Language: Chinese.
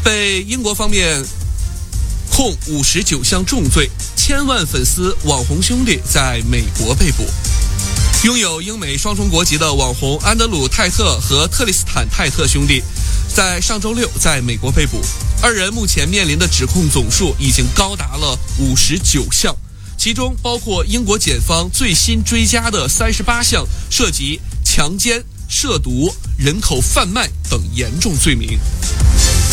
被英国方面控59项重罪，千万粉丝网红兄弟在美国被捕。拥有英美双重国籍的网红安德鲁·泰特和特里斯坦·泰特兄弟在上周六在美国被捕，二人目前面临的指控总数已经高达了59项，其中包括英国检方最新追加的38项涉及强奸、涉毒、人口贩卖等严重罪名。